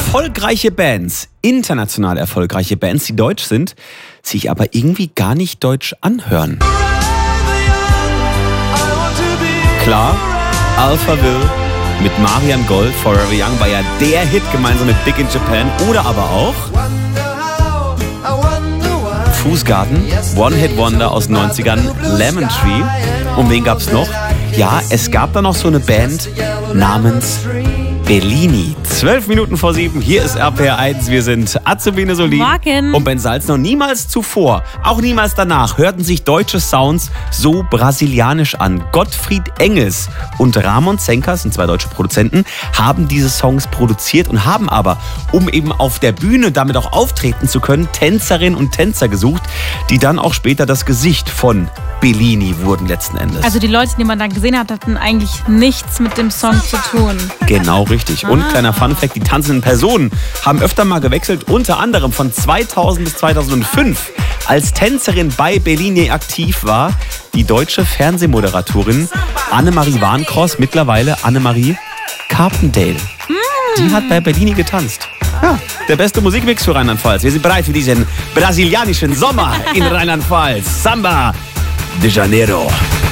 Erfolgreiche Bands, international erfolgreiche Bands, die deutsch sind, sich aber irgendwie gar nicht deutsch anhören. Klar, Alphaville mit Marian Gold, Forever Young war ja der Hit gemeinsam mit Big in Japan. Oder aber auch Fußgarten, One-Hit-Wonder aus den 90ern, Lemon Tree. Und wen gab's noch? Ja, es gab da noch so eine Band namens Bellini. 12 Minuten vor 7, hier ist RPR1. Wir sind Azubine Solin und Ben Salzner. Niemals zuvor, auch niemals danach, hörten sich deutsche Sounds so brasilianisch an. Gottfried Engels und Ramon Zenker, sind zwei deutsche Produzenten, haben diese Songs produziert und haben aber, um eben auf der Bühne damit auch auftreten zu können, Tänzerinnen und Tänzer gesucht, die dann auch später das Gesicht von Bellini wurden letzten Endes. Also die Leute, die man dann gesehen hat, hatten eigentlich nichts mit dem Song zu tun. Genau richtig. Und kleiner Funfact, die tanzenden Personen haben öfter mal gewechselt, unter anderem von 2000 bis 2005. Als Tänzerin bei Bellini aktiv war die deutsche Fernsehmoderatorin Annemarie Warncross, mittlerweile Annemarie Carpendale. Die hat bei Bellini getanzt. Ja, der beste Musikmix für Rheinland-Pfalz. Wir sind bereit für diesen brasilianischen Sommer in Rheinland-Pfalz. Samba de Janeiro.